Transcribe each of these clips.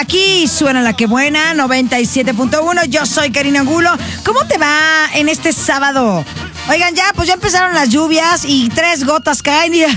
Aquí suena la que buena, 97.1. Yo soy Karina Angulo. ¿Cómo te va en este sábado? Oigan, pues ya empezaron las lluvias y 3 gotas caen y...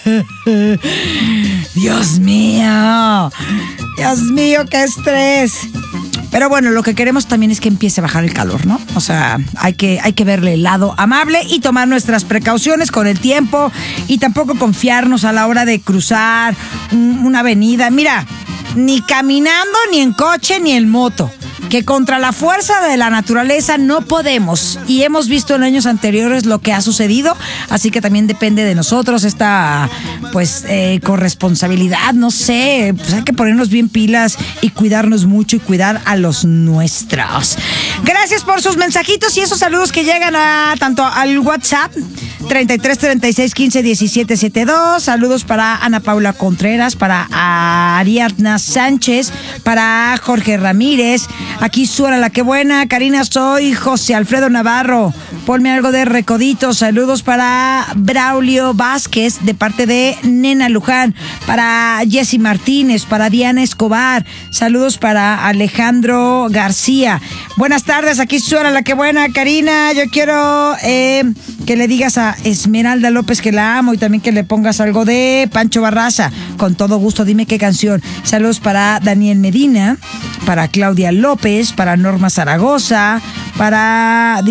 Dios mío, qué estrés. Pero bueno, lo que queremos también es que empiece a bajar el calor, ¿no? O sea, hay que verle el lado amable y tomar nuestras precauciones con el tiempo y tampoco confiarnos a la hora de cruzar una avenida. Mira, ni caminando, ni en coche, ni en moto. Que contra la fuerza de la naturaleza no podemos. Y hemos visto en años anteriores lo que ha sucedido. Así que también depende de nosotros esta, corresponsabilidad. No sé, pues hay que ponernos bien pilas y cuidarnos mucho y cuidar a los nuestros. Gracias por sus mensajitos y esos saludos que llegan tanto al WhatsApp 33 36 15 17 72. Saludos para Ana Paula Contreras, para Ariadna Sánchez, para Jorge Ramírez. Aquí suena la que buena. Karina, soy José Alfredo Navarro. Ponme algo de recodito. Saludos para Braulio Vázquez de parte de Nena Luján, para Jessy Martínez, para Diana Escobar. Saludos para Alejandro García. Buenas tardes, aquí suena la que buena. Karina, yo quiero que le digas a Esmeralda López que la amo y también que le pongas algo de Pancho Barraza. Con todo gusto, dime qué canción. Saludos para Daniel Medina, para Claudia López, para Norma Zaragoza, para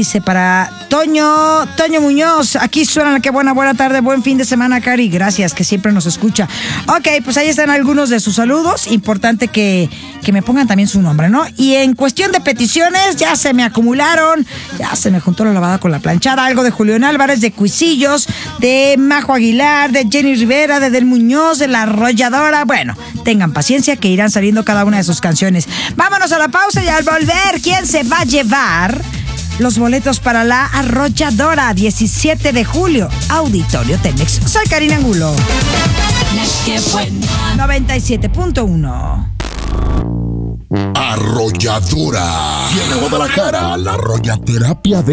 Toño Muñoz. Aquí suena la que buena tarde, buen fin de semana, Cari. Gracias, que siempre nos escucha. Ok, pues ahí están algunos de sus saludos. Importante que me pongan también su nombre, ¿no? Y en cuestión de peticiones, ya se me acumularon, ya se me juntó la lavada con la planchada. Algo de Julián Álvarez, de Cuisillos, de Majo Aguilar, de Jenny Rivera, de Del Muñoz, de La Arrolladora. Bueno, tengan paciencia que irán saliendo cada una de sus canciones. Vámonos a la pausa y al volver, ¿quién se va a llevar los boletos para La Arrolladora? 17 de julio, Auditorio Telmex. Soy Karina Angulo. 97.1. Arrolladora. Viene a Guadalajara, la Arrollaterapia de